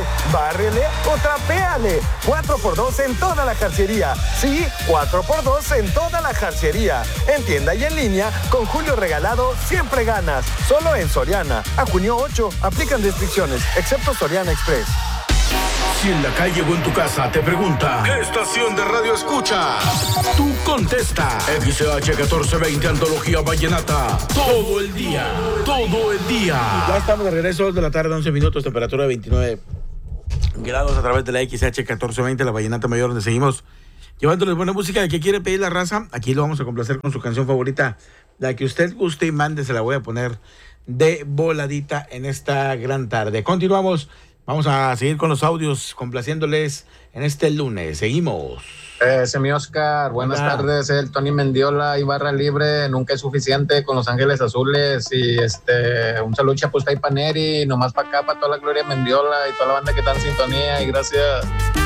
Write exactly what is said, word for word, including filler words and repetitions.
bárrele o trapéale. cuatro por dos en toda la jarcería. Sí, cuatro por dos en toda la jarcería. En tienda y en línea, con Julio Regalado siempre ganas. Solo en Soriana. A junio ocho, aplican restricciones, excepto Soriana Express. Si en la calle o en tu casa te pregunta ¿qué estación de radio escuchas? Tú contesta X H catorce veinte Antología Vallenata. Todo el día, todo el día. Ya estamos de regreso, dos de la tarde, once minutos, temperatura de veintinueve grados a través de la X H catorce veinte, la Vallenata Mayor, donde seguimos llevándoles buena música. ¿De qué quiere pedir la raza? Aquí lo vamos a complacer con su canción favorita, la que usted guste y mande, se la voy a poner de voladita en esta gran tarde. Continuamos. Vamos a seguir con los audios, complaciéndoles en este lunes. Seguimos. Eh, Semi Oscar, buenas Hola. tardes. El Tony Mendiola y barra libre, nunca es suficiente con Los Ángeles Azules. Y este, un saludo Chapusta y Paneri, nomás para acá, para toda la Gloria Mendiola y toda la banda que está en sintonía. Y gracias.